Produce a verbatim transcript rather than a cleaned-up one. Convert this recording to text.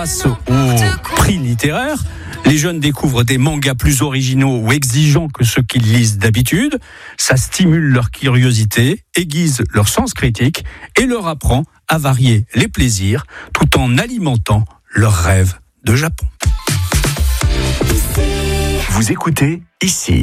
Grâce au prix littéraire, les jeunes découvrent des mangas plus originaux ou exigeants que ceux qu'ils lisent d'habitude. Ça stimule leur curiosité, aiguise leur sens critique et leur apprend à varier les plaisirs tout en alimentant leurs rêves de Japon. Vous écoutez ici.